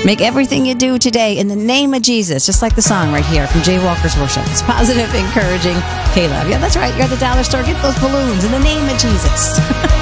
Make everything you do today in the name of Jesus, just like the song right here from Jay Walker's Worship. It's positive, encouraging K-Love. Yeah, that's right. You're at the dollar store. Get those balloons in the name of Jesus.